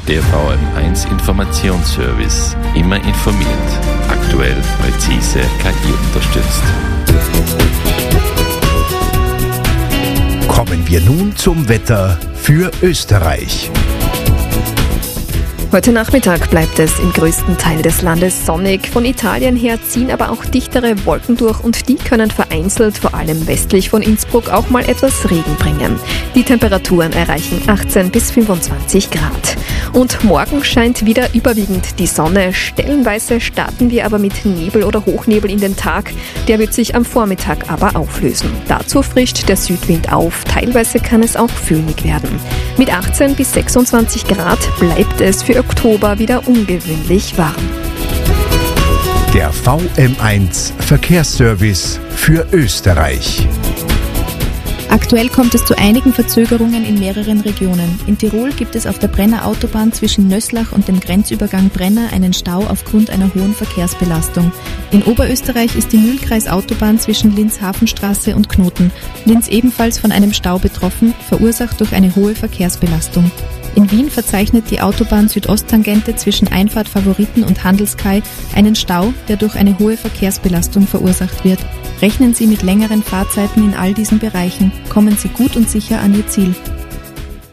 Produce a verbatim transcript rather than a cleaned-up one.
Der V M eins Informationsservice. Immer informiert. Aktuell, präzise, K I unterstützt. Kommen wir nun zum Wetter für Österreich. Heute Nachmittag bleibt es im größten Teil des Landes sonnig. Von Italien her ziehen aber auch dichtere Wolken durch und die können vereinzelt, vor allem westlich von Innsbruck, auch mal etwas Regen bringen. Die Temperaturen erreichen achtzehn bis fünfundzwanzig Grad. Und morgen scheint wieder überwiegend die Sonne. Stellenweise starten wir aber mit Nebel oder Hochnebel in den Tag. Der wird sich am Vormittag aber auflösen. Dazu frischt der Südwind auf. Teilweise kann es auch föhnig werden. Mit achtzehn bis sechsundzwanzig Grad bleibt es für Oktober wieder ungewöhnlich warm. Der V M eins Verkehrsservice für Österreich. Aktuell kommt es zu einigen Verzögerungen in mehreren Regionen. In Tirol gibt es auf der Brenner Autobahn zwischen Nöslach und dem Grenzübergang Brenner einen Stau aufgrund einer hohen Verkehrsbelastung. In Oberösterreich ist die Mühlkreis-Autobahn zwischen Linz-Hafenstraße und Knoten. Linz ebenfalls von einem Stau betroffen, verursacht durch eine hohe Verkehrsbelastung. In Wien verzeichnet die Autobahn Südosttangente zwischen Einfahrt Favoriten und Handelskai einen Stau, der durch eine hohe Verkehrsbelastung verursacht wird. Rechnen Sie mit längeren Fahrzeiten in all diesen Bereichen. Kommen Sie gut und sicher an Ihr Ziel.